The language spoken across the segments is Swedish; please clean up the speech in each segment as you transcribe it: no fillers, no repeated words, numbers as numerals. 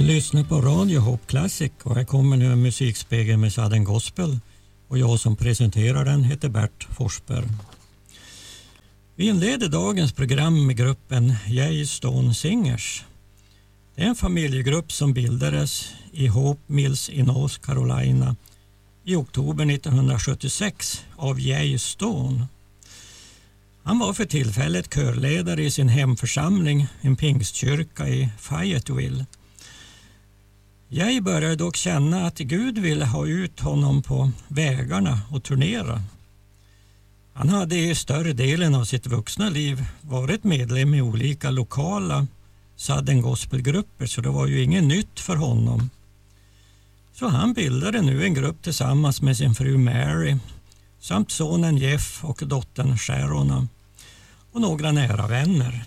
Du lyssnar på Radio Hope Classic och här kommer nu en musikspegel med Southern Gospel och jag som presenterar den heter Bert Forsberg. Vi inleder dagens program med gruppen Yaystone Singers. Det är en familjegrupp som bildades i Hope Mills i North Carolina i oktober 1976 av Yaystone. Han var för tillfället körledare i sin hemförsamling, en pingstkyrka i Fayetteville. Jag började dock känna att Gud ville ha ut honom på vägarna och turnera. Han hade i större delen av sitt vuxna liv varit medlem i olika lokala Southern Gospelgrupper, så det var ju inget nytt för honom. Så han bildade nu en grupp tillsammans med sin fru Mary samt sonen Jeff och dottern Sharon och några nära vänner.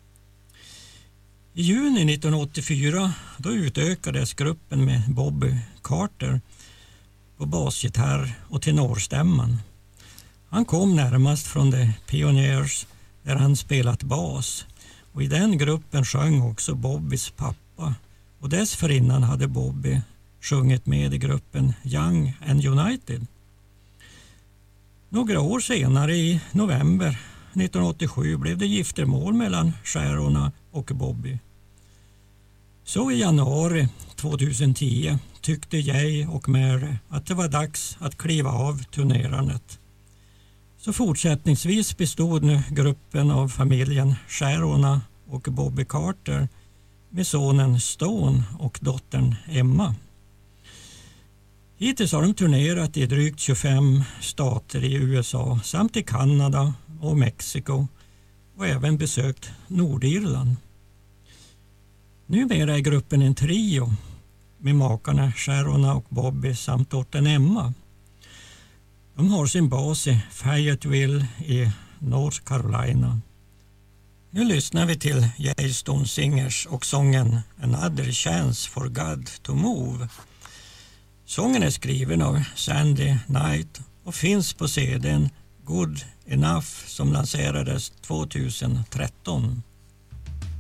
I juni 1984 då utökades gruppen med Bobby Carter på basgitarr och tenorstämman. Han kom närmast från The Pioneers där han spelat bas, och i den gruppen sjöng också Bobbys pappa, och dessförinnan hade Bobby sjungit med i gruppen Young and United. Några år senare i november 1987 blev det giftermål mellan Sharon och Bobby. Så i januari 2010 tyckte jag och Mary att det var dags att kliva av turnerandet. Så fortsättningsvis bestod nu gruppen av familjen Sharon och Bobby Carter med sonen Stone och dottern Emma. Hittills har de turnerat i drygt 25 stater i USA samt i Kanada och Mexiko och även besökt Nordirland. Numera är gruppen en trio med makarna Sharon och Bobby samt dottern Emma. De har sin bas i Fayetteville i North Carolina. Nu lyssnar vi till Yaystone Singers och sången Another Chance for God to Move. Sången är skriven av Sandy Knight och finns på CD:n Good Enough som lanserades 2013.